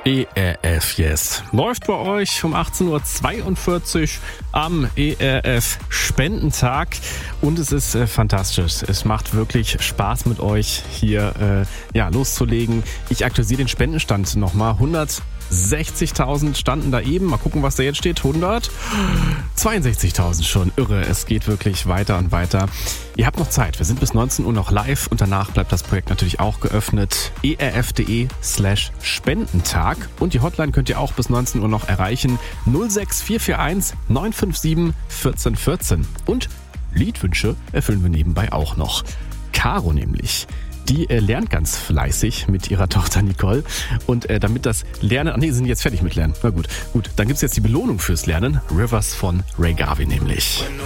ERF Yes läuft bei euch um 18.42 Uhr am ERF Spendentag und es ist fantastisch. Es macht wirklich Spaß mit euch hier loszulegen. Ich aktualisiere den Spendenstand nochmal. 160.000 standen da eben. Mal gucken, was da jetzt steht. 162.000 schon. Irre. Es geht wirklich weiter und weiter. Ihr habt noch Zeit. Wir sind bis 19 Uhr noch live und danach bleibt das Projekt natürlich auch geöffnet. erf.de/Spendentag. Und die Hotline könnt ihr auch bis 19 Uhr noch erreichen. 06441 957 1414. Und Liedwünsche erfüllen wir nebenbei auch noch. Caro nämlich. Die lernt ganz fleißig mit ihrer Tochter Nicole. Und damit das Lernen... sie sind jetzt fertig mit Lernen. Na gut. Dann gibt's jetzt die Belohnung fürs Lernen. Rivers von Ray Garvey nämlich.